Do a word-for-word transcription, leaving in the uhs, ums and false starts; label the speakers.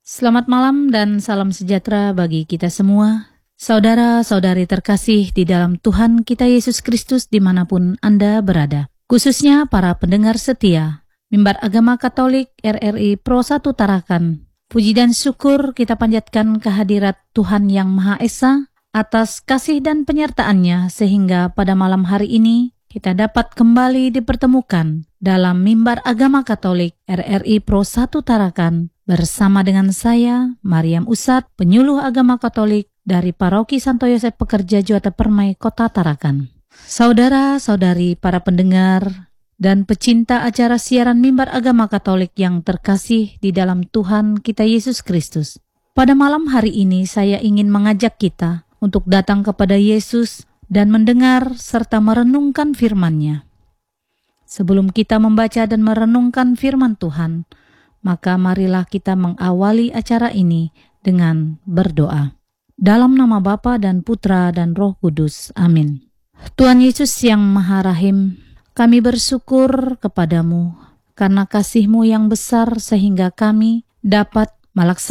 Speaker 1: Selamat malam dan salam sejahtera bagi kita semua. Saudara-saudari terkasih di dalam Tuhan kita Yesus Kristus dimanapun Anda berada. Khususnya para pendengar setia, Mimbar Agama Katolik R R I Pro satu Tarakan. Puji dan syukur kita panjatkan kehadirat Tuhan Yang Maha Esa atas kasih dan penyertaan-Nya sehingga pada malam hari ini kita dapat kembali dipertemukan dalam Mimbar Agama Katolik R R I Pro satu Tarakan bersama dengan saya, Mariam Usat, penyuluh agama Katolik dari Paroki Santo Yosef Pekerja Juwata Permai, Kota Tarakan. Saudara-saudari para pendengar dan pecinta acara siaran Mimbar Agama Katolik yang terkasih di dalam Tuhan kita Yesus Kristus. Pada malam hari ini saya ingin mengajak kita untuk datang kepada Yesus dan mendengar serta merenungkan firman-Nya. Sebelum kita membaca dan merenungkan firman Tuhan, maka marilah kita mengawali acara ini dengan berdoa. Dalam nama Bapa dan Putra dan Roh Kudus. Amin. Tuhan Yesus yang Maha Rahim, kami bersyukur kepadamu karena kasih-Mu yang besar sehingga kami dapat melaksanakan